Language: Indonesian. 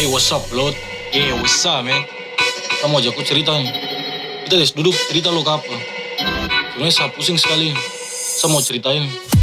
Hey, what's up, Lot? Hey, what's up, man? Kamu ajak aku cerita nih. Kita guys duduk cerita lo ke apa? Sebenarnya saya pusing sekali. Saya mau ceritain.